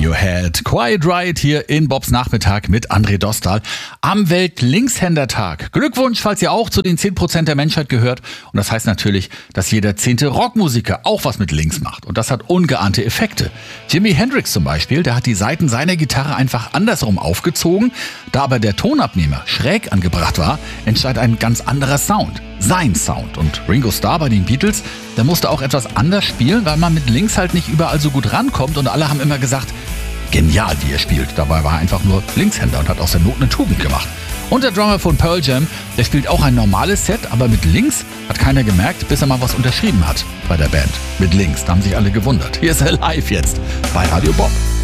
Radiohead. Quiet Riot hier in Bobs Nachmittag mit André Dostal am Welt-Linkshändertag. Glückwunsch, falls ihr auch zu den 10% der Menschheit gehört. Und das heißt natürlich, dass jeder 10. Rockmusiker auch was mit links macht. Und das hat ungeahnte Effekte. Jimi Hendrix zum Beispiel, der hat die Saiten seiner Gitarre einfach andersrum aufgezogen. Da aber der Tonabnehmer schräg angebracht war, entsteht ein ganz anderer Sound. Sein Sound. Und Ringo Starr bei den Beatles, der musste auch etwas anders spielen, weil man mit links halt nicht überall so gut rankommt und alle haben immer gesagt, genial wie er spielt. Dabei war er einfach nur Linkshänder und hat aus der Not eine Tugend gemacht. Und der Drummer von Pearl Jam, der spielt auch ein normales Set, aber mit links hat keiner gemerkt, bis er mal was unterschrieben hat bei der Band. Mit links, da haben sich alle gewundert. Hier ist er live jetzt bei Radio Bob.